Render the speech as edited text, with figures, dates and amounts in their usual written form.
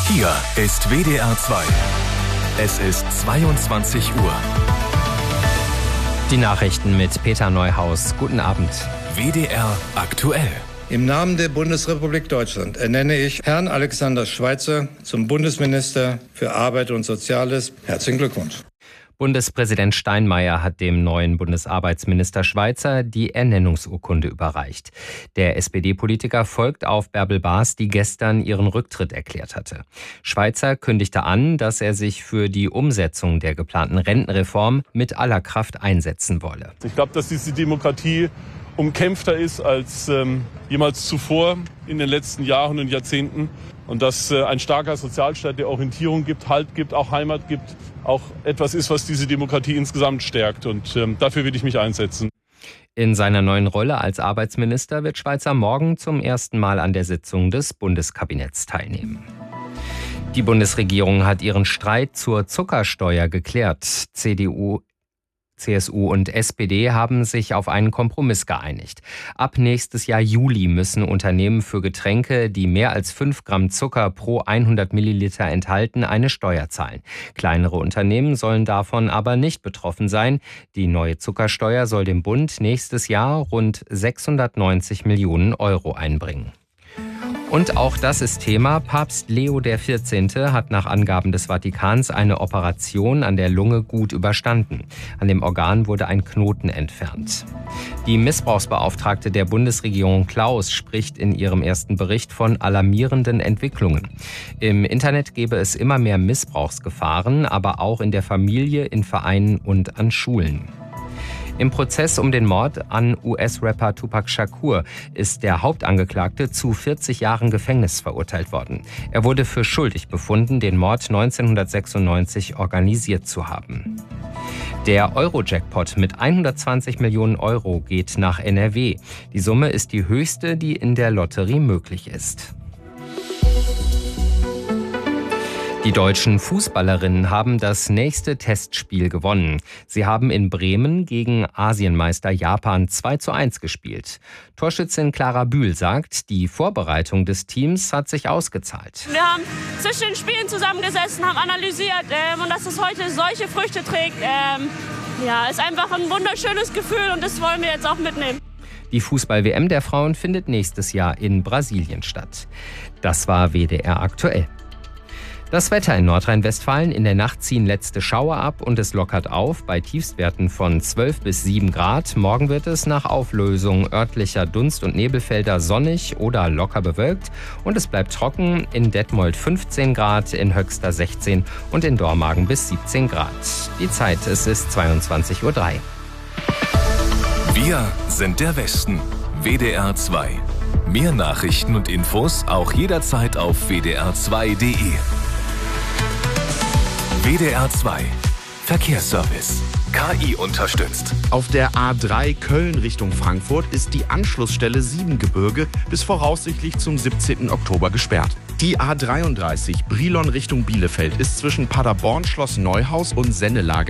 Hier ist WDR 2. Es ist 22 Uhr. Die Nachrichten mit Peter Neuhaus. Guten Abend. WDR aktuell. Im Namen der Bundesrepublik Deutschland ernenne ich Herrn Alexander Schweitzer zum Bundesminister für Arbeit und Soziales. Herzlichen Glückwunsch. Bundespräsident Steinmeier hat dem neuen Bundesarbeitsminister Schweitzer die Ernennungsurkunde überreicht. Der SPD-Politiker folgt auf Bärbel Baas, die gestern ihren Rücktritt erklärt hatte. Schweitzer kündigte an, dass er sich für die Umsetzung der geplanten Rentenreform mit aller Kraft einsetzen wolle. Ich glaube, dass diese Demokratie umkämpfter ist als jemals zuvor in den letzten Jahren und Jahrzehnten. Und dass ein starker Sozialstaat, der Orientierung gibt, Halt gibt, auch Heimat gibt, auch etwas ist, was diese Demokratie insgesamt stärkt. Und dafür will ich mich einsetzen. In seiner neuen Rolle als Arbeitsminister wird Schweitzer morgen zum ersten Mal an der Sitzung des Bundeskabinetts teilnehmen. Die Bundesregierung hat ihren Streit zur Zuckersteuer geklärt. CDU, CSU und SPD haben sich auf einen Kompromiss geeinigt. Ab nächstes Jahr Juli müssen Unternehmen für Getränke, die mehr als 5 Gramm Zucker pro 100 Milliliter enthalten, eine Steuer zahlen. Kleinere Unternehmen sollen davon aber nicht betroffen sein. Die neue Zuckersteuer soll dem Bund nächstes Jahr rund 690 Millionen Euro einbringen. Und auch das ist Thema. Papst Leo XIV. Hat nach Angaben des Vatikans eine Operation an der Lunge gut überstanden. An dem Organ wurde ein Knoten entfernt. Die Missbrauchsbeauftragte der Bundesregierung Klaus spricht in ihrem ersten Bericht von alarmierenden Entwicklungen. Im Internet gebe es immer mehr Missbrauchsgefahren, aber auch in der Familie, in Vereinen und an Schulen. Im Prozess um den Mord an US-Rapper Tupac Shakur ist der Hauptangeklagte zu 40 Jahren Gefängnis verurteilt worden. Er wurde für schuldig befunden, den Mord 1996 organisiert zu haben. Der Euro-Jackpot mit 120 Millionen Euro geht nach NRW. Die Summe ist die höchste, die in der Lotterie möglich ist. Die deutschen Fußballerinnen haben das nächste Testspiel gewonnen. Sie haben in Bremen gegen Asienmeister Japan 2:1 gespielt. Torschützin Clara Bühl sagt, die Vorbereitung des Teams hat sich ausgezahlt. Wir haben zwischen den Spielen zusammengesessen, haben analysiert und dass es heute solche Früchte trägt, ist einfach ein wunderschönes Gefühl und das wollen wir jetzt auch mitnehmen. Die Fußball-WM der Frauen findet nächstes Jahr in Brasilien statt. Das war WDR aktuell. Das Wetter in Nordrhein-Westfalen: In der Nacht ziehen letzte Schauer ab und es lockert auf bei Tiefstwerten von 12 bis 7 Grad. Morgen wird es nach Auflösung örtlicher Dunst- und Nebelfelder sonnig oder locker bewölkt und es bleibt trocken. In Detmold 15 Grad, in Höxter 16 und in Dormagen bis 17 Grad. Die Zeit, es ist 22:03 Uhr. Wir sind der Westen. WDR 2. Mehr Nachrichten und Infos auch jederzeit auf wdr2.de. WDR 2 Verkehrsservice. KI unterstützt. Auf der A3 Köln Richtung Frankfurt ist die Anschlussstelle Siebengebirge bis voraussichtlich zum 17. Oktober gesperrt. Die A33 Brilon Richtung Bielefeld ist zwischen Paderborn, Schloss Neuhaus und Sennelager